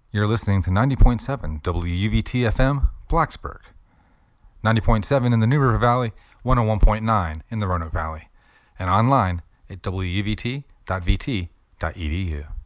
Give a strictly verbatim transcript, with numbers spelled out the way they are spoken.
You're listening to ninety point seven W U V T F M, Blacksburg. ninety point seven in the New River Valley, one oh one point nine in the Roanoke Valley. And online at w u v t dot v t dot e d u.